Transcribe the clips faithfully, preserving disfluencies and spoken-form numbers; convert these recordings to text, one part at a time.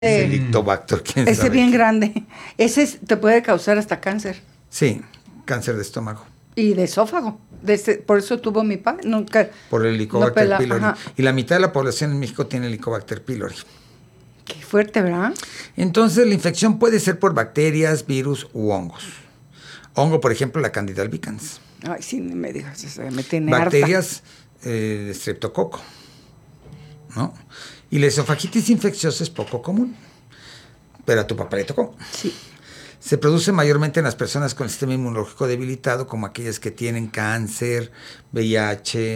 ese Helicobacter, quién ese sabe bien qué. grande. Ese es- te puede causar hasta cáncer. Sí, cáncer de estómago. Y de esófago. De ese- por eso tuvo mi papá. Nunca. Por el Helicobacter no pela- pylori. ajá. Y la mitad de la población en México tiene Helicobacter pylori. Qué fuerte, ¿verdad? Entonces, la infección puede ser por bacterias, virus u hongos. Hongo, por ejemplo, la Candida albicans. Ay, sí, ni me digas eso. Me tiene Bacterias, eh, el streptococo, ¿no? Y la esofagitis infecciosa es poco común, pero a tu papá le tocó. harta. Sí. Se produce mayormente en las personas con el sistema inmunológico debilitado, como aquellas que tienen cáncer, V I H,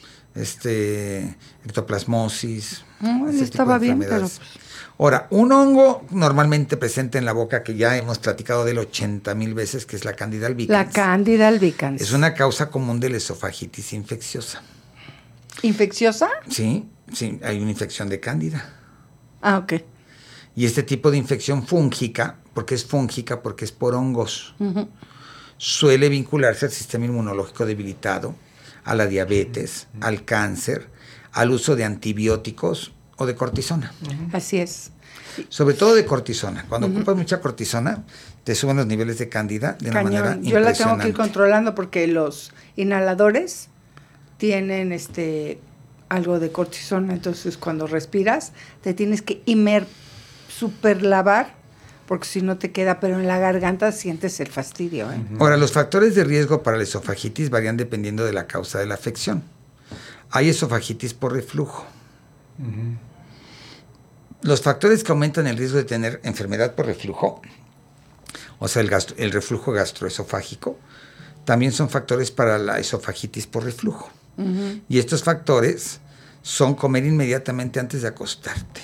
este, ectoplasmosis. No, ese yo tipo estaba de bien, enfermedades. Ahora, un hongo normalmente presente en la boca, que ya hemos platicado de él ochenta mil veces, que es la Candida albicans. La Candida albicans. Es una causa común de la esofagitis infecciosa. ¿Infecciosa? Sí, sí, hay una infección de Cándida. Ah, ok. Y este tipo de infección fúngica, porque es fúngica, porque es por hongos, Ujú. suele vincularse al sistema inmunológico debilitado, a la diabetes, al cáncer, al uso de antibióticos o de cortisona. Así es. Sobre todo de cortisona. Cuando ocupas mucha cortisona, te suben los niveles de Cándida de una Cañón. manera Yo la tengo que impresionante. ir controlando porque los inhaladores tienen este algo de cortisona. Entonces, cuando respiras, te tienes que imer super lavar porque si no te queda, pero en la garganta sientes el fastidio, ¿eh? Ahora, los factores de riesgo para la esofagitis varían dependiendo de la causa de la afección. Hay esofagitis por reflujo. Ujú. Los factores que aumentan el riesgo de tener enfermedad por reflujo, o sea, el, gastro- el reflujo gastroesofágico, también son factores para la esofagitis por reflujo. Ujú. Y estos factores son comer inmediatamente antes de acostarte.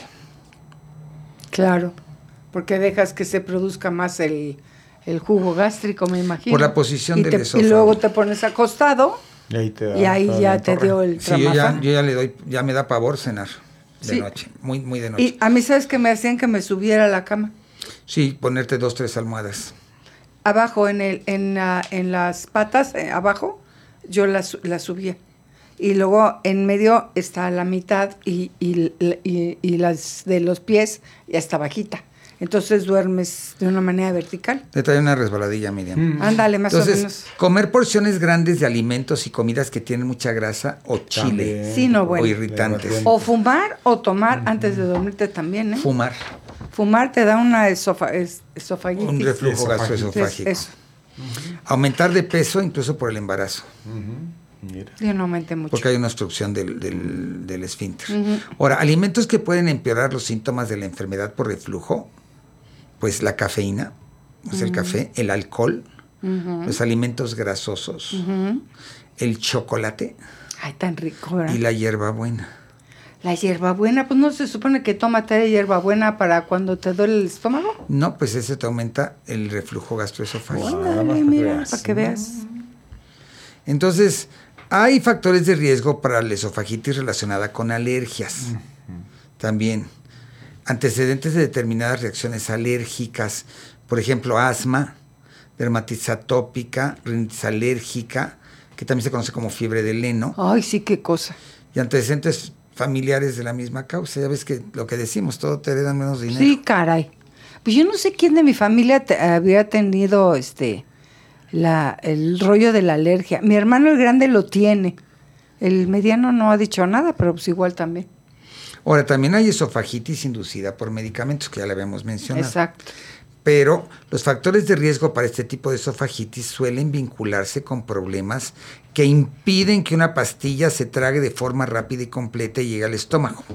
Claro, porque dejas que se produzca más el, el jugo gástrico, me imagino. Por la posición y del te- esófago. Y luego te pones acostado Y ahí, te da y ahí toda ya la te torre. dio el Sí, yo ya, tramafán. yo ya le doy, ya me da pavor cenar de Sí. noche, muy, muy de noche. Y a mí, ¿sabes qué me hacían? Que me subiera a la cama. Sí, ponerte dos, tres almohadas. Abajo, en el en, la- en las patas, eh, abajo, yo las la subía. Y luego en medio está la mitad y, y, y- y las de los pies ya está bajita. Entonces duermes de una manera vertical. Te trae una resbaladilla, Miriam. Mm. Ándale, más o Entonces, menos. comer porciones grandes de alimentos y comidas que tienen mucha grasa o chile También. Sí, no, bueno. o irritantes. O fumar o tomar antes de dormirte también, ¿eh? Fumar, Fumar te da una esofa, es- esofagitis. un reflujo Esofagitis. gastroesofágico. Es- Eso. Aumentar de peso incluso por el embarazo, Ujú. Mira. Yo no aumenté mucho. porque hay una obstrucción del, del, del esfínter. Ujú. Ahora, alimentos que pueden empeorar los síntomas de la enfermedad por reflujo, pues la cafeína, es el café, el alcohol, Ujú. los alimentos grasosos, Ujú. el chocolate Ay, tan rico, ¿verdad? y la hierbabuena. La hierbabuena, pues no se supone que tómate hierbabuena para cuando te duele el estómago. No, pues ese te aumenta el reflujo gastroesofágico. Wow. Ándale, para que mira, veas. para que veas. Entonces, hay factores de riesgo para la esofagitis relacionada con alergias. También, antecedentes de determinadas reacciones alérgicas, por ejemplo, asma, dermatitis atópica, rinitis alérgica, que también se conoce como fiebre del heno, Ay, sí, qué cosa. y antecedentes familiares de la misma causa. Ya ves que lo que decimos, todo te heredan menos dinero. Sí, caray. Pues yo no sé quién de mi familia te- había tenido este la el rollo de la alergia. Mi hermano el grande lo tiene. El mediano no ha dicho nada, pero pues igual también. Ahora, también hay esofagitis inducida por medicamentos, que ya le habíamos mencionado. Exacto. Pero los factores de riesgo para este tipo de esofagitis suelen vincularse con problemas que impiden que una pastilla se trague de forma rápida y completa y llegue al estómago.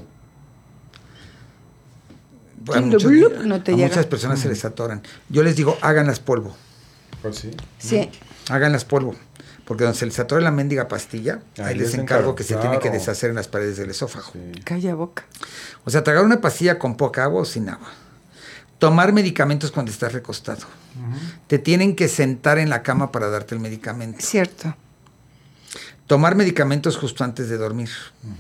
A, Chingo, muchos- blup, no te a llega. muchas personas se les atoran. Yo les digo, háganlas polvo, Pues sí. Sí. háganlas polvo. Porque donde se les atora la mendiga pastilla, ahí, Ahí les les encargo encargo, que se claro. tiene que deshacer en las paredes del esófago. Sí. Calla boca. O sea, tragar una pastilla con poca agua o sin agua. Tomar medicamentos cuando estás recostado. Te tienen que sentar en la cama para darte el medicamento. Es cierto. Tomar medicamentos justo antes de dormir.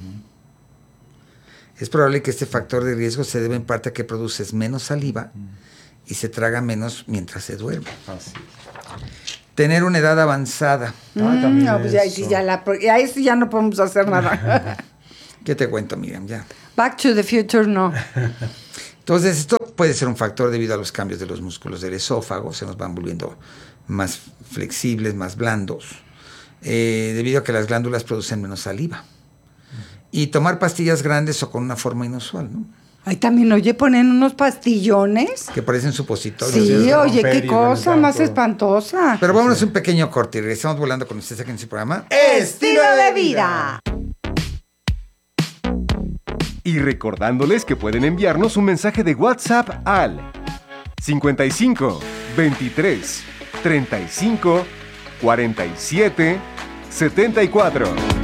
Es probable que este factor de riesgo se debe en parte a que produces menos saliva y se traga menos mientras se duerme. Así. Tener una edad avanzada. Ah, Mm, también no, pues ya, ahí sí eso. ya la, y ahí sí ya no podemos hacer nada. ¿Qué te cuento, Miriam? Ya. Back to the Future no. Entonces, esto puede ser un factor debido a los cambios de los músculos del esófago, se nos van volviendo más flexibles, más blandos, eh, debido a que las glándulas producen menos saliva. Y tomar pastillas grandes o con una forma inusual, ¿no? Ay, también, oye, ponen unos pastillones. Que parecen supositorios. Sí, oye, romper qué y cosa reventar más todo. espantosa. Pero vámonos a un pequeño corte y regresamos volando con ustedes aquí en este programa. ¡Estilo de vida! Y recordándoles que pueden enviarnos un mensaje de WhatsApp al cincuenta y cinco, veintitrés, treinta y cinco, cuarenta y siete, setenta y cuatro.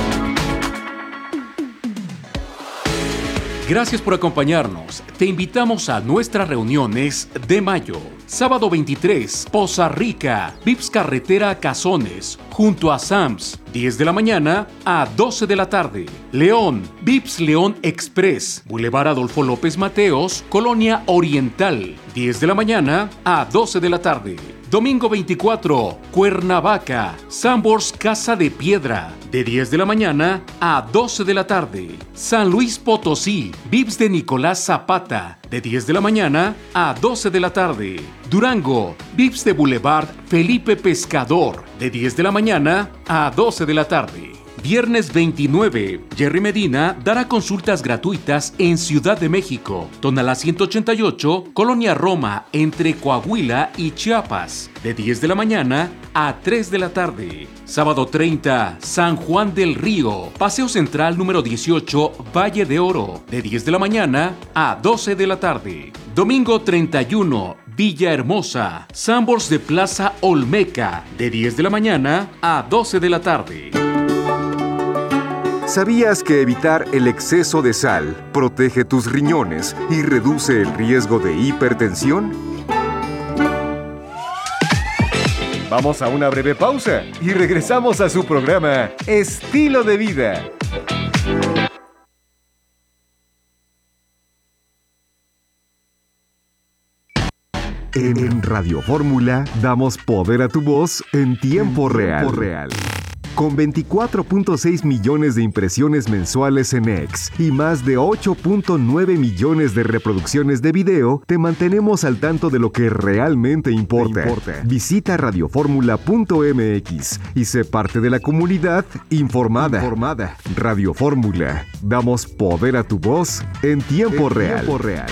Gracias por acompañarnos. Te invitamos a nuestras reuniones de mayo. Sábado veintitrés, Poza Rica, Vips Carretera Cazones, junto a Sams, diez de la mañana a doce de la tarde. León, Vips León Express, Boulevard Adolfo López Mateos, Colonia Oriental, diez de la mañana a doce de la tarde. Domingo veinticuatro, Cuernavaca, Sambors Casa de Piedra, de diez de la mañana a doce de la tarde. San Luis Potosí, Vips de Nicolás Zapata, de diez de la mañana a doce de la tarde. Durango, Vips de Boulevard Felipe Pescador, de diez de la mañana a doce de la tarde. Viernes veintinueve, Jerry Medina dará consultas gratuitas en Ciudad de México, Tonalá ciento ochenta y ocho, Colonia Roma, entre Coahuila y Chiapas, de diez de la mañana a tres de la tarde. Sábado treinta, San Juan del Río, Paseo Central número dieciocho, Valle de Oro, de diez de la mañana a doce de la tarde. Domingo treinta y uno, Villahermosa, Sambors de Plaza Olmeca, de diez de la mañana a doce de la tarde. ¿Sabías que evitar el exceso de sal protege tus riñones y reduce el riesgo de hipertensión? Vamos a una breve pausa y regresamos a su programa Estilo de Vida. En Radio Fórmula damos poder a tu voz en tiempo real. real. Con veinticuatro punto seis millones de impresiones mensuales en X y más de ocho punto nueve millones de reproducciones de video, te mantenemos al tanto de lo que realmente importa. importa. Visita radioformula punto m x y sé parte de la comunidad informada. informada. Radio Fórmula. Damos poder a tu voz en tiempo en real. Tiempo real.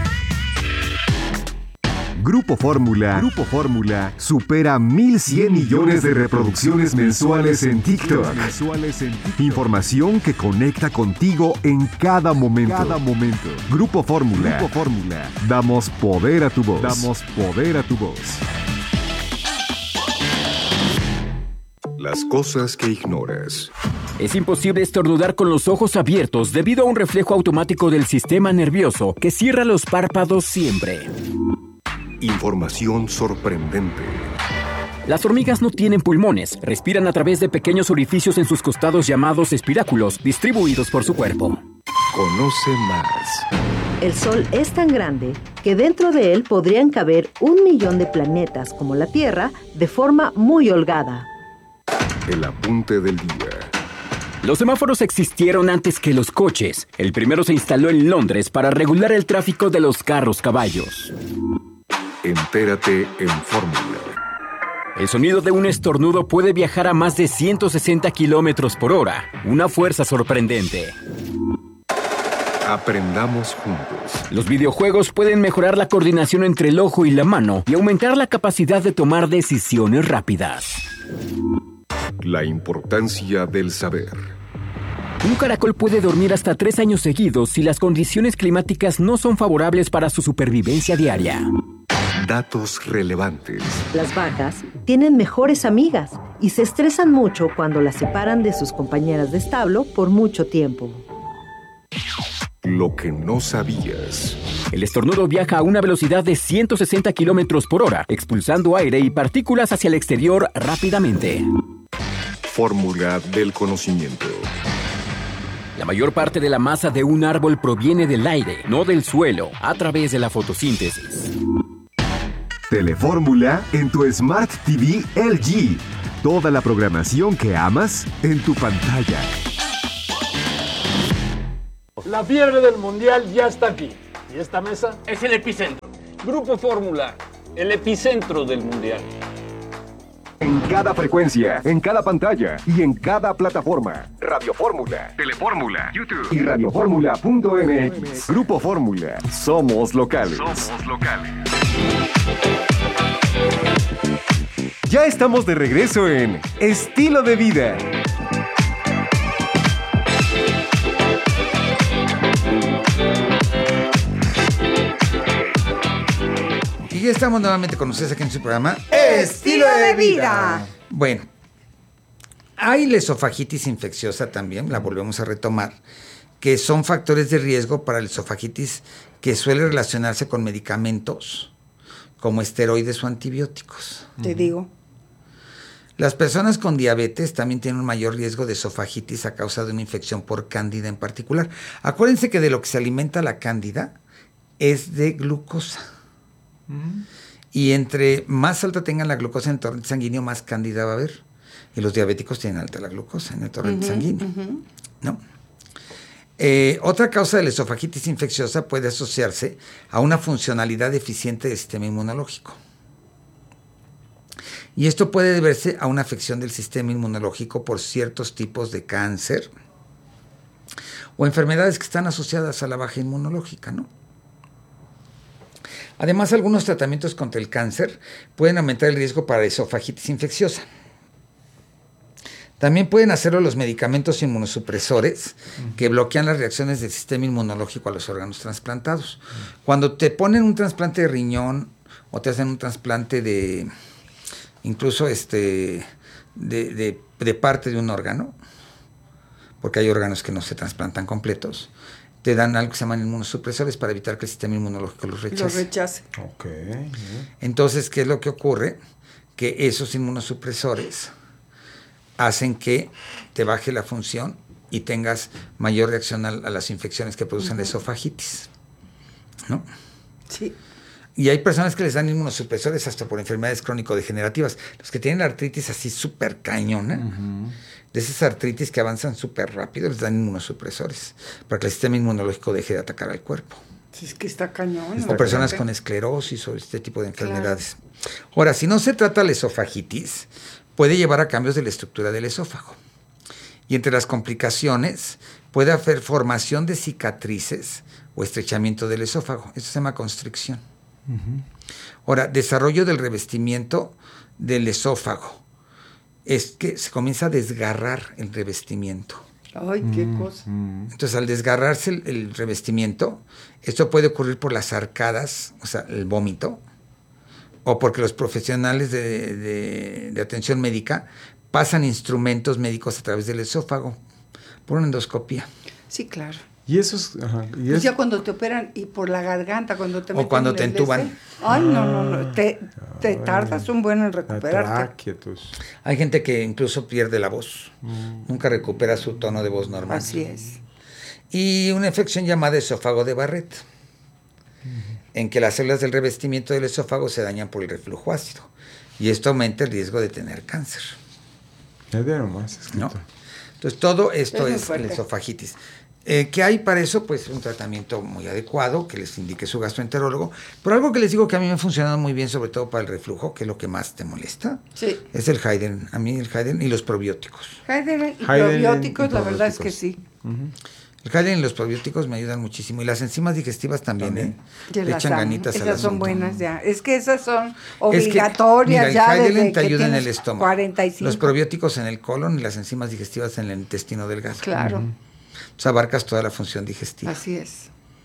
Grupo Fórmula, Grupo Fórmula supera mil cien millones de reproducciones mensuales en TikTok. Mensuales en TikTok. Información que conecta contigo en cada momento. Cada momento. Grupo Fórmula, Grupo Fórmula. Damos poder a tu voz. Damos poder a tu voz. Las cosas que ignoras. Es imposible estornudar con los ojos abiertos debido a un reflejo automático del sistema nervioso que cierra los párpados siempre. Información sorprendente. Las hormigas no tienen pulmones, respiran a través de pequeños orificios en sus costados llamados espiráculos, distribuidos por su cuerpo. Conoce más. El Sol es tan grande que dentro de él podrían caber un millón de planetas como la Tierra de forma muy holgada. El apunte del día. Los semáforos existieron antes que los coches. El primero se instaló en Londres para regular el tráfico de los carros caballos. Entérate en Fórmula. El sonido de un estornudo puede viajar a más de ciento sesenta kilómetros por hora. Una fuerza sorprendente. Aprendamos juntos. Los videojuegos pueden mejorar la coordinación entre el ojo y la mano y aumentar la capacidad de tomar decisiones rápidas. La importancia del saber. Un caracol puede dormir hasta tres años seguidos si las condiciones climáticas no son favorables para su supervivencia diaria. Datos relevantes. Las vacas tienen mejores amigas y se estresan mucho cuando las separan de sus compañeras de establo por mucho tiempo. Lo que no sabías. El estornudo viaja a una velocidad de ciento sesenta kilómetros por hora, expulsando aire y partículas hacia el exterior rápidamente. Fórmula del conocimiento. La mayor parte de la masa de un árbol proviene del aire, no del suelo, a través de la fotosíntesis. Telefórmula en tu Smart T V L G. Toda la programación que amas en tu pantalla. La fiebre del mundial ya está aquí. Y esta mesa es el epicentro. Grupo Fórmula, el epicentro del mundial. En cada frecuencia, en cada pantalla y en cada plataforma. Radio Fórmula, Telefórmula, YouTube y radioformula punto m x. Grupo Fórmula. Somos locales. Somos locales. Ya estamos de regreso en Estilo de Vida. Y ya estamos nuevamente con ustedes aquí en su programa Estilo de Vida. Bueno, hay la esofagitis infecciosa también, la volvemos a retomar, que son factores de riesgo para la esofagitis que suele relacionarse con medicamentos como esteroides o antibióticos. Te digo. Las personas con diabetes también tienen un mayor riesgo de esofagitis a causa de una infección por cándida en particular. Acuérdense que de lo que se alimenta la cándida es de glucosa. Uh-huh. Y entre más alta tengan la glucosa en el torrente sanguíneo, más cándida va a haber. Y los diabéticos tienen alta la glucosa en el torrente uh-huh, sanguíneo. Uh-huh. ¿No? Eh, otra causa de la esofagitis infecciosa puede asociarse a una funcionalidad deficiente del sistema inmunológico. Y esto puede deberse a una afección del sistema inmunológico por ciertos tipos de cáncer o enfermedades que están asociadas a la baja inmunológica, ¿no? Además, algunos tratamientos contra el cáncer pueden aumentar el riesgo para esofagitis infecciosa. También pueden hacerlo los medicamentos inmunosupresores uh-huh. que bloquean las reacciones del sistema inmunológico a los órganos trasplantados. Uh-huh. Cuando te ponen un trasplante de riñón o te hacen un trasplante de, incluso este, de, de, de parte de un órgano, porque hay órganos que no se trasplantan completos, te dan algo que se llaman inmunosupresores para evitar que el sistema inmunológico los rechace. Los rechace. Okay. Entonces, ¿qué es lo que ocurre? Que esos inmunosupresores hacen que te baje la función y tengas mayor reacción a, a las infecciones que producen uh-huh. la esofagitis, ¿no? Sí. Y hay personas que les dan inmunosupresores hasta por enfermedades crónico-degenerativas. Los que tienen la artritis así súper cañona, uh-huh. de esas artritis que avanzan súper rápido, les dan inmunosupresores para que el sistema inmunológico deje de atacar al cuerpo. Sí, es que está cañón. O personas con esclerosis o este tipo de enfermedades. Claro. Ahora, si no se trata la esofagitis, puede llevar a cambios de la estructura del esófago. Y entre las complicaciones puede haber formación de cicatrices o estrechamiento del esófago. Esto se llama constricción. Uh-huh. Ahora, desarrollo del revestimiento del esófago. Es que se comienza a desgarrar el revestimiento. Ay, qué mm, cosa. Entonces, al desgarrarse el, el revestimiento, esto puede ocurrir por las arcadas, o sea, el vómito, o porque los profesionales de, de, de atención médica pasan instrumentos médicos a través del esófago por una endoscopía. Sí, claro. Y eso es... Ajá, y pues es... ya cuando te operan y por la garganta, cuando te meten o cuando te el entuban. Este, ay, no, no, no. Te, te tardas un buen en recuperarte. Hay gente que incluso pierde la voz. Mm. Nunca recupera su tono de voz normal. Así es. Y una infección llamada esófago de Barrett, mm. en que las células del revestimiento del esófago se dañan por el reflujo ácido. Y esto aumenta el riesgo de tener cáncer. Ya de nomás escrito. ¿No? Entonces, todo esto es, es la esofagitis. Eh, ¿Qué hay para eso? Pues un tratamiento muy adecuado que les indique su gastroenterólogo. Pero algo que les digo que a mí me ha funcionado muy bien, sobre todo para el reflujo, que es lo que más te molesta, sí. es el Haydn. A mí el Haydn y los probióticos. Haydn y Haydn probióticos, y la probióticos. Verdad es que sí. Uh-huh. El Haydn y los probióticos me ayudan muchísimo. Y las enzimas digestivas también, ¿eh? Le echan ganitas al asunto. Esas son buenas ya. Es que esas son es obligatorias que, mira, ya. El Haydn te que ayuda en el estómago. cuarenta y cinco. Los probióticos en el colon y las enzimas digestivas en el intestino delgado. Claro. Uh-huh. Entonces abarcas toda la función digestiva. Así es.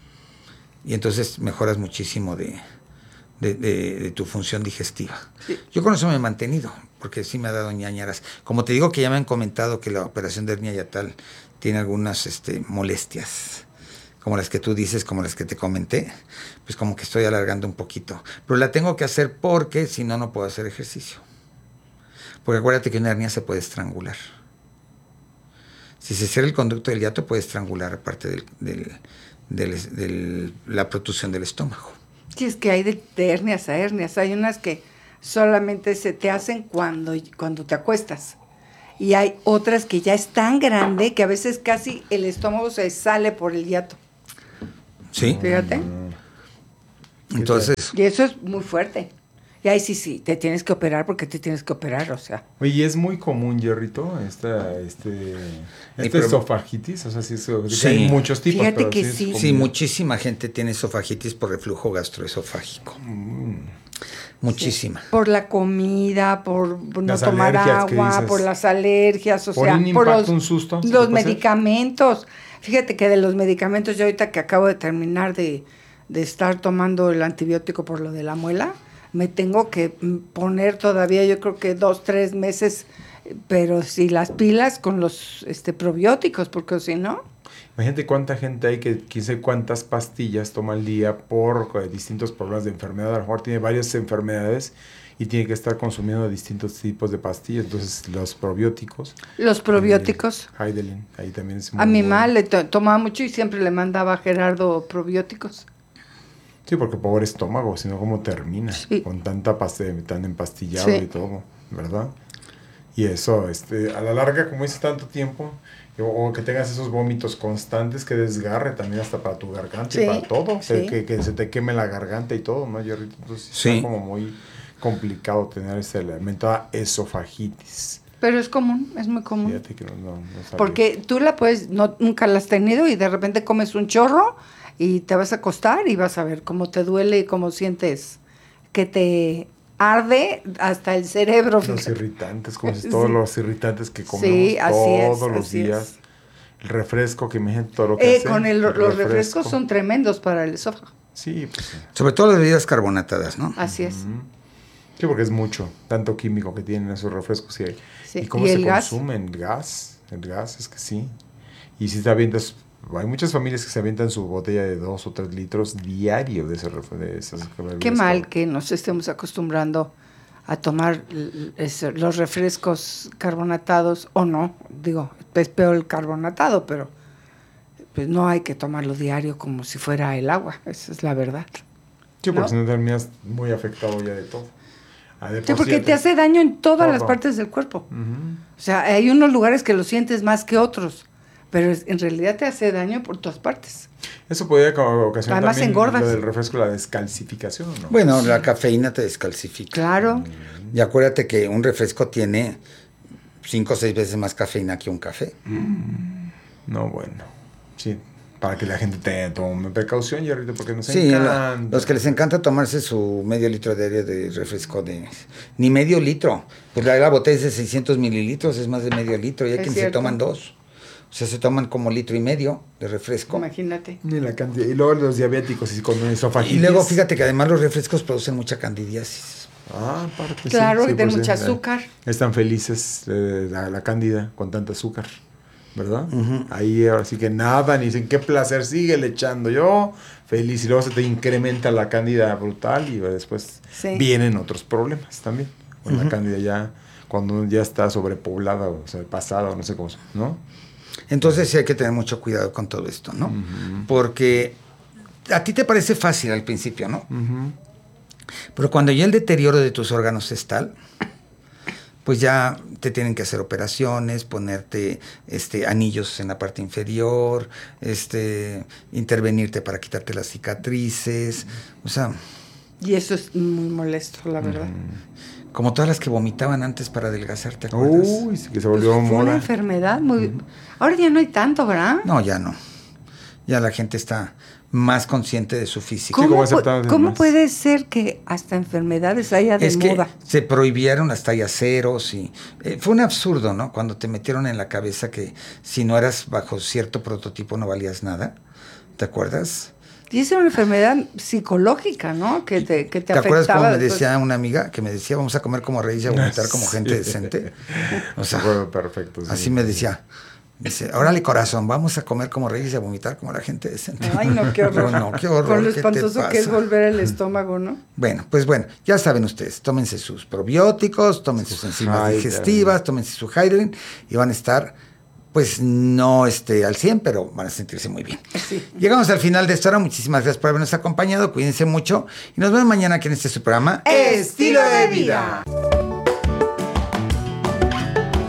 Y entonces mejoras muchísimo de, de, de, de tu función digestiva. Sí. Yo con eso me he mantenido, porque sí me ha dado ñañaras. Como te digo que ya me han comentado que la operación de hernia yatal tiene algunas este, molestias, como las que tú dices, como las que te comenté, pues como que estoy alargando un poquito. Pero la tengo que hacer porque si no, no puedo hacer ejercicio. Porque acuérdate que una hernia se puede estrangular. Si se cierra el conducto del hiato, puede estrangular aparte de del, del, del, la protusión del estómago. Sí, es que hay de, de hernias a hernias. Hay unas que solamente se te hacen cuando, cuando te acuestas. Y hay otras que ya es tan grande que a veces casi el estómago se sale por el hiato. Sí. Fíjate. Entonces, Y eso es muy fuerte. Y ahí sí, sí, te tienes que operar porque te tienes que operar, o sea. Oye, ¿y es muy común, Jerrito, esta, este, esta pero- esofagitis? O sea, sí, es- Sí. hay muchos tipos, Fíjate pero que sí, es sí. común. sí, muchísima gente tiene esofagitis por reflujo gastroesofágico. Muchísima. Por la comida, por no Las tomar alergias que agua, dices. por las alergias, o Por sea, un por impacto, los, un susto, ¿se los puede hacer? medicamentos. Fíjate que de los medicamentos, yo ahorita que acabo de terminar de, de estar tomando el antibiótico por lo de la muela, me tengo que mm, poner todavía, yo creo que dos, tres meses, eh, pero sí las pilas con los este, probióticos, porque si no, Imagínate cuánta gente hay que quién sabe cuántas pastillas toma al día por eh, distintos problemas de enfermedad. A lo mejor tiene varias enfermedades y tiene que estar consumiendo distintos tipos de pastillas. Entonces, los probióticos. los probióticos. Eh, Heidelin, ahí también es muy A mi bueno. mamá le to- tomaba mucho y siempre le mandaba a Gerardo probióticos. Sí, porque pobre estómago, si no, ¿cómo termina? Sí. Con tanta pasta, tan empastillado Sí. y todo, ¿verdad? Y eso, este, a la larga, como dice tanto tiempo, o, o que tengas esos vómitos constantes que desgarre también hasta para tu garganta Sí, y para todo, sí. que, que, que se te queme la garganta y todo, ¿no, Jerrito? Entonces Sí. está como muy complicado tener esa lamentada esofagitis. Pero es común, es muy común. Fíjate que no, no, no sabía. Porque tú la puedes, no, nunca la has tenido y de repente comes un chorro y te vas a acostar y vas a ver cómo te duele y cómo sientes que te arde hasta el cerebro. Los fíjate. irritantes, como si Sí. todos los irritantes que comemos Sí, así es, todos los así días. es. El refresco, que imagínate todo lo que Eh, hace. con el- el los refresco. refrescos son tremendos para el esófago. Sí, pues sí. Sobre todo las bebidas carbonatadas, ¿no? Así es. Sí, porque es mucho, tanto químico que tienen esos refrescos. Y, Sí, ¿y cómo ¿y se el gas? consumen? El gas. El gas es que sí. Y si te avientas, hay muchas familias que se avientan su botella de dos o tres litros diario de ese refresco. De esas bebidas Qué mal carb- que nos estemos acostumbrando a tomar l- ese- los refrescos carbonatados o no. Digo, es peor el carbonatado, pero pues no hay que tomarlo diario como si fuera el agua. Esa es la verdad. Sí, porque ¿no? si no terminas muy afectado ya de todo. Ah, de Sí, por sí porque ya te hace daño en todas las todo. partes del cuerpo. Ujú. O sea, hay unos lugares que lo sientes más que otros, pero es- en realidad te hace daño por todas partes. Eso podría co- ocasionar Además, también engordas. lo del refresco, la descalcificación, ¿no? Bueno, la cafeína te descalcifica. Claro. Y acuérdate que un refresco tiene cinco o seis veces más cafeína que un café. No, bueno. Sí, para que la gente te tome precaución, Jerrito, porque nos Sí, encanta. lo- los que les encanta tomarse su medio litro diario de refresco de... Ni medio litro. Pues la, la botella es de seiscientos mililitros, es más de medio litro. Y hay Es quienes se cierto. toman dos. O sea, se toman como litro y medio de refresco. Imagínate. Ni la cantidad. Y luego los diabéticos y con esofagitis. Y luego fíjate que además los refrescos producen mucha candidiasis. Ah, aparte, sí, Claro, sí, y tiene pues sí, mucha eh, azúcar. Están felices eh, la, la cándida con tanta azúcar, ¿verdad? Ahí ahora sí que nada, ni dicen qué placer, sigue le echando yo, feliz. Y luego se te incrementa la cándida brutal y después Sí. vienen otros problemas también. Con la cándida ya, cuando ya está sobrepoblada o sea, pasada o no sé cómo, ¿no? Entonces sí hay que tener mucho cuidado con todo esto, ¿no? Porque a ti te parece fácil al principio, ¿no? Pero cuando ya el deterioro de tus órganos es tal, pues ya te tienen que hacer operaciones, ponerte este, anillos en la parte inferior, este, intervenirte para quitarte las cicatrices, o sea, Y eso es muy molesto, la verdad. como todas las que vomitaban antes para adelgazar, ¿te acuerdas? Uy, sí que se Pues volvió fue una moda. enfermedad muy... Ahora ya no hay tanto, ¿verdad? No, ya no. Ya la gente está más consciente de su físico. Sí, ¿Cómo, como pu- aceptado de cómo más. puede ser que hasta enfermedades haya de Es que moda? se prohibieron las tallas ceros y eh, fue un absurdo, ¿no? Cuando te metieron en la cabeza que si no eras bajo cierto prototipo no valías nada. ¿Te acuerdas? Y es una enfermedad psicológica, ¿no? Que te, que te, ¿Te acuerdas afectaba cómo me después. decía una amiga que me decía vamos a comer como reyes y a vomitar como gente decente? O sea, Bueno, perfecto. sí. así me decía. Dice, órale corazón, vamos a comer como reyes y a vomitar como la gente decente. Ay, no, qué horror. No, no, qué horror. Con lo ¿qué te espantoso que es pasa? volver el estómago, ¿no? Bueno, pues bueno, ya saben ustedes, tómense sus probióticos, tómense sus enzimas Heidelin. digestivas, tómense su Heidelin y van a estar, pues no este, al cien, pero van a sentirse muy bien. Sí. Llegamos al final de esta hora, muchísimas gracias por habernos acompañado, cuídense mucho y nos vemos mañana aquí en este su programa Estilo de vida.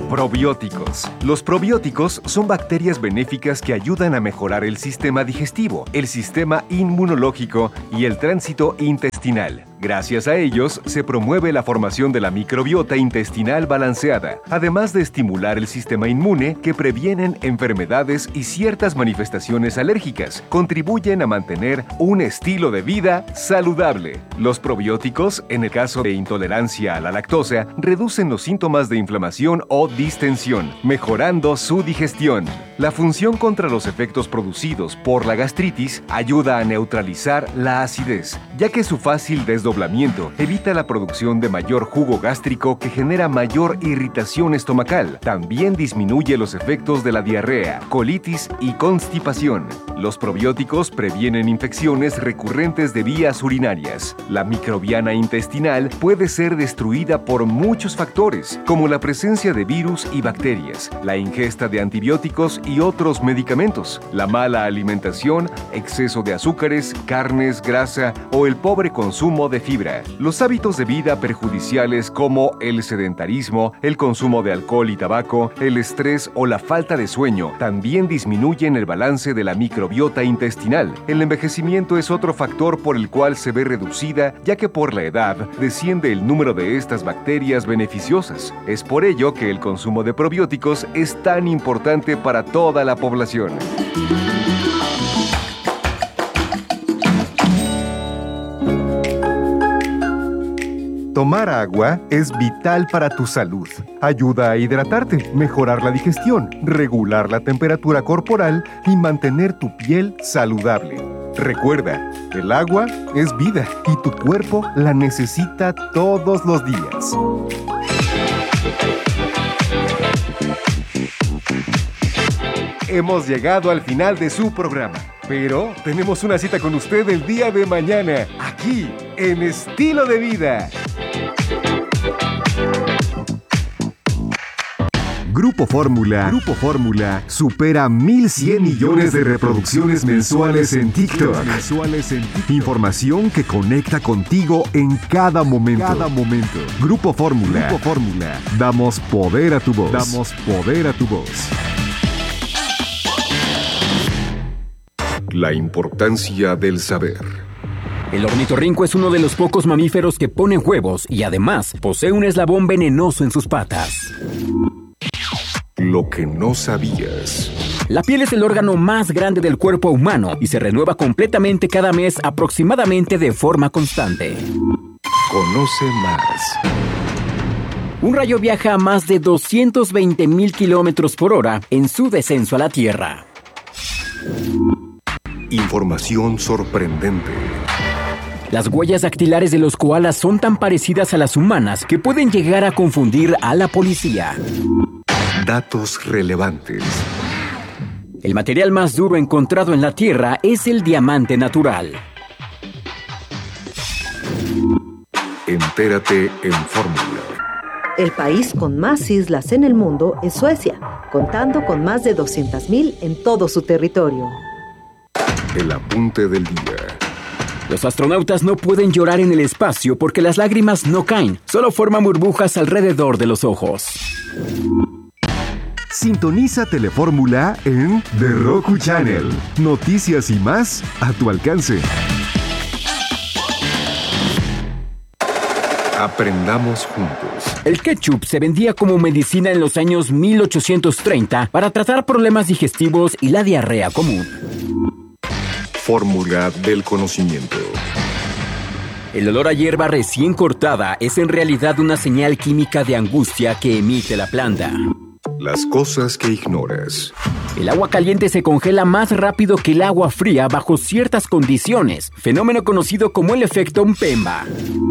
Probióticos. Los probióticos son bacterias benéficas que ayudan a mejorar el sistema digestivo, el sistema inmunológico y el tránsito intestinal. Gracias a ellos, se promueve la formación de la microbiota intestinal balanceada, además de estimular el sistema inmune que previenen enfermedades y ciertas manifestaciones alérgicas. Contribuyen a mantener un estilo de vida saludable. Los probióticos, en el caso de intolerancia a la lactosa, reducen los síntomas de inflamación o distensión, mejorando su digestión. La función contra los efectos producidos por la gastritis ayuda a neutralizar la acidez, ya que su fácil desdoblamiento evita la producción de mayor jugo gástrico que genera mayor irritación estomacal. También disminuye los efectos de la diarrea, colitis y constipación. Los probióticos previenen infecciones recurrentes de vías urinarias. La microbiana intestinal puede ser destruida por muchos factores, como la presencia de virus y bacterias, la ingesta de antibióticos y otros medicamentos, la mala alimentación, exceso de azúcares, carnes, grasa o el pobre consumo de fibra. Los hábitos de vida perjudiciales como el sedentarismo, el consumo de alcohol y tabaco, el estrés o la falta de sueño también disminuyen el balance de la microbiota intestinal. El envejecimiento es otro factor por el cual se ve reducida, ya que por la edad desciende el número de estas bacterias beneficiosas. Es por ello que el consumo de probióticos es tan importante para toda la población. Tomar agua es vital para tu salud. Ayuda a hidratarte, mejorar la digestión, regular la temperatura corporal y mantener tu piel saludable. Recuerda, el agua es vida y tu cuerpo la necesita todos los días. Hemos llegado al final de su programa, pero tenemos una cita con usted el día de mañana, aquí, en Estilo de Vida. Grupo Fórmula. Grupo Fórmula supera mil cien millones de reproducciones mensuales en TikTok. Mensuales en TikTok. Información que conecta contigo en cada momento. Cada momento. Grupo Fórmula. Grupo Fórmula. Damos poder a tu voz. Damos poder a tu voz. La importancia del saber. El ornitorrinco es uno de los pocos mamíferos que ponen huevos y además posee un eslabón venenoso en sus patas. Lo que no sabías. La piel es el órgano más grande del cuerpo humano y se renueva completamente cada mes aproximadamente de forma constante. Conoce más. Un rayo viaja a más de doscientos veinte mil kilómetros por hora en su descenso a la Tierra. Información sorprendente. Las huellas dactilares de los koalas son tan parecidas a las humanas que pueden llegar a confundir a la policía. Datos relevantes. El material más duro encontrado en la Tierra es el diamante natural. Entérate en Fórmula. El país con más islas en el mundo es Suecia, contando con más de doscientas mil en todo su territorio. El apunte del día. Los astronautas no pueden llorar en el espacio porque las lágrimas no caen, solo forman burbujas alrededor de los ojos. Sintoniza Telefórmula en The Roku Channel. Noticias y más a tu alcance. Aprendamos juntos. El ketchup se vendía como medicina en los años mil ochocientos treinta para tratar problemas digestivos y la diarrea común. Fórmula del conocimiento. El olor a hierba recién cortada es en realidad una señal química de angustia que emite la planta. Las cosas que ignoras. El agua caliente se congela más rápido que el agua fría bajo ciertas condiciones, fenómeno conocido como el efecto Mpemba.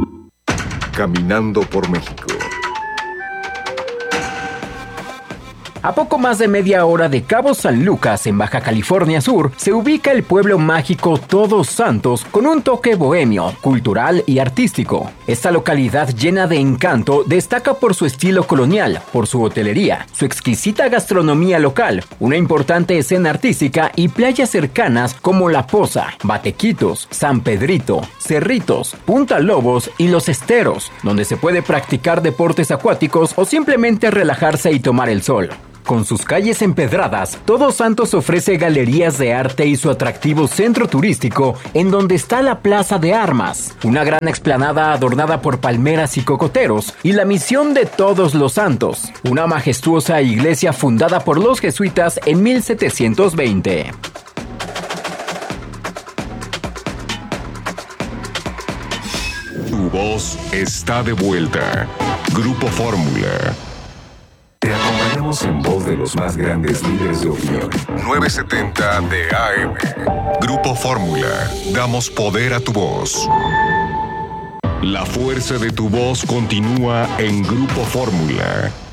Caminando por México. A poco más de media hora de Cabo San Lucas, en Baja California Sur, se ubica el pueblo mágico Todos Santos con un toque bohemio, cultural y artístico. Esta localidad llena de encanto destaca por su estilo colonial, por su hotelería, su exquisita gastronomía local, una importante escena artística y playas cercanas como La Poza, Batequitos, San Pedrito, Cerritos, Punta Lobos y Los Esteros, donde se puede practicar deportes acuáticos o simplemente relajarse y tomar el sol. Con sus calles empedradas, Todos Santos ofrece galerías de arte y su atractivo centro turístico, en donde está la Plaza de Armas, una gran explanada adornada por palmeras y cocoteros, y la Misión de Todos los Santos, una majestuosa iglesia fundada por los jesuitas en mil setecientos veinte. Tu voz está de vuelta. Grupo Fórmula. Te acompañamos en voz de los más grandes líderes de opinión. novecientos setenta de A M. Grupo Fórmula. Damos poder a tu voz. La fuerza de tu voz continúa en Grupo Fórmula.